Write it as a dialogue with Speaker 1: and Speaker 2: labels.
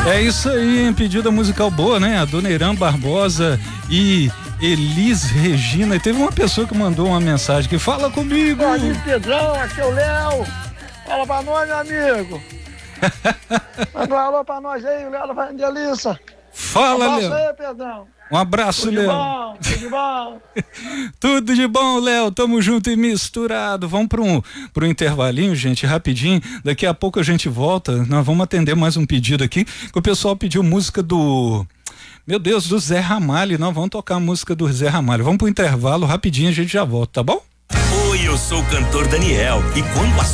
Speaker 1: É isso aí, hein? Pedida musical boa, né? A Dona Irã Barbosa e Elis Regina. E teve uma pessoa que mandou uma mensagem que fala comigo.
Speaker 2: Bom dia, Pedrão, aqui é o Léo. Fala pra nós, meu amigo. Manda um alô pra nós aí, o Léo da Evangelista.
Speaker 1: Fala, Léo.
Speaker 2: Um abraço aí, Pedrão.
Speaker 1: Um abraço, Léo.
Speaker 2: Tudo de bom.
Speaker 1: Tudo de bom, Léo. Tamo junto e misturado. Vamos pro intervalinho, gente, rapidinho. Daqui a pouco a gente volta. Nós vamos atender mais um pedido aqui, que o pessoal pediu música do... Meu Deus, do Zé Ramalho. Nós vamos tocar a música do Zé Ramalho. Vamos pro intervalo, rapidinho a gente já volta, tá bom?
Speaker 3: Oi, eu sou o cantor Daniel. E quando a